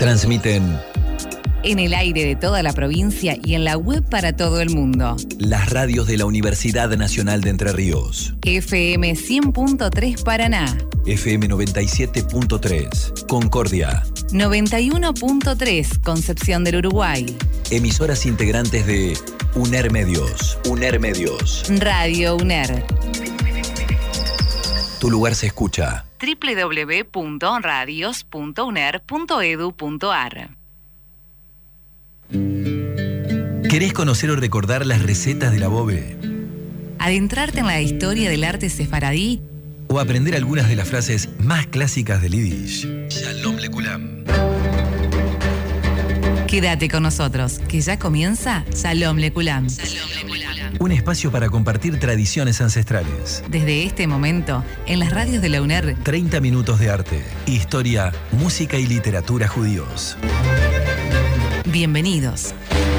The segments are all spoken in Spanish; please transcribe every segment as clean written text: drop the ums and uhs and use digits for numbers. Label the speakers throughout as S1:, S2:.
S1: Transmiten
S2: en el aire de toda la provincia y en la web para todo el mundo.
S1: las radios de la Universidad Nacional de Entre Ríos.
S2: FM 100.3 Paraná.
S1: FM 97.3 Concordia.
S2: 91.3 Concepción del Uruguay.
S1: Emisoras integrantes de UNER Medios. UNER Medios.
S2: Radio UNER.
S1: Tu lugar se escucha.
S2: www.radios.uner.edu.ar.
S1: ¿Querés conocer o recordar las recetas de la bobe?
S2: Adentrarte en la historia del arte sefaradí.
S1: ¿O aprender algunas de las frases más clásicas del Yiddish? Shalom Lekulam.
S2: Quédate con nosotros, que ya comienza Shalom Lekulam.
S1: Un espacio para compartir tradiciones ancestrales.
S2: Desde este momento, en las radios de la UNER,
S1: 30 minutos de arte, historia, música y literatura judíos.
S2: bienvenidos.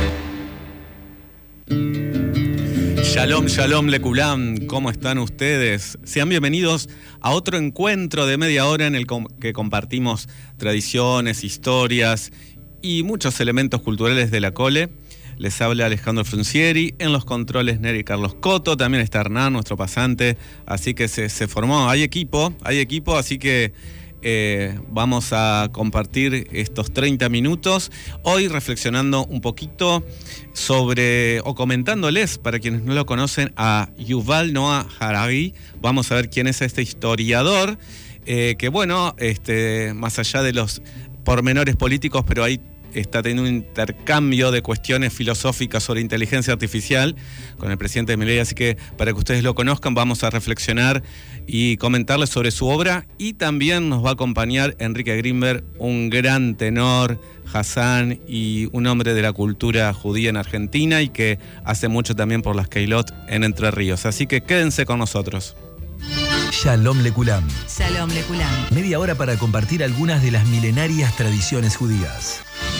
S3: Shalom, shalom, lekulam, ¿cómo están ustedes? Sean bienvenidos a otro encuentro de media hora en el que compartimos tradiciones, historias y muchos elementos culturales de la Cole. Les habla Alejandro Fruncieri, en los controles Neri Carlos Coto, también está Hernán, nuestro pasante, así que se formó, hay equipo, así que vamos a compartir estos 30 minutos, hoy reflexionando un poquito sobre, o comentándoles, para quienes no lo conocen, a Yuval Noah Harari. Vamos a ver quién es este historiador, que bueno, más allá de los pormenores políticos, pero ahí está teniendo un intercambio de cuestiones filosóficas sobre inteligencia artificial con el presidente Milei, así que para que ustedes lo conozcan vamos a reflexionar y comentarles sobre su obra, y también nos va a acompañar Enrique Grimberg, un gran tenor, Hassan, y un hombre de la cultura judía en Argentina y que hace mucho también por las Keilot en Entre Ríos, así que quédense con nosotros.
S1: Shalom Lekulam.
S2: Shalom Lekulam.
S1: Media hora para compartir algunas de las milenarias tradiciones judías.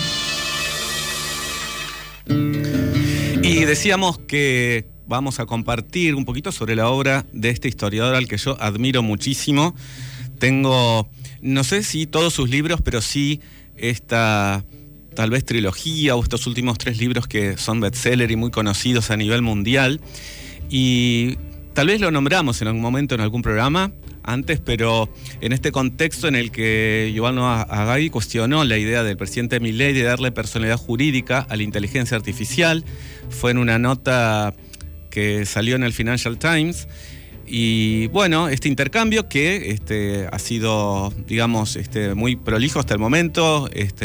S3: Y decíamos que vamos a compartir un poquito sobre la obra de este historiador al que yo admiro muchísimo. Tengo, no sé si todos sus libros, pero sí esta tal vez trilogía o estos últimos 3 libros que son bestseller y muy conocidos a nivel mundial. Y tal vez lo nombramos en algún momento en algún programa antes, pero en este contexto en el que Yuval Noah Harari cuestionó la idea del presidente Milei de darle personalidad jurídica a la inteligencia artificial, fue en una nota que salió en el Financial Times. Y bueno, este intercambio que ha sido, digamos, muy prolijo hasta el momento,